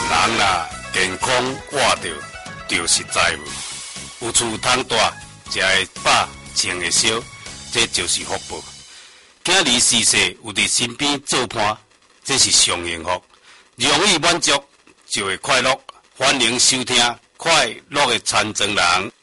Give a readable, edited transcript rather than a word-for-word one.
人若健康活着，就是财物。有厝通住，食会饱，穿会烧，这就是福报。囝儿逝世有伫身边做伴，这是上幸福。容易满足就会快乐。欢迎收听《快乐的残障人》。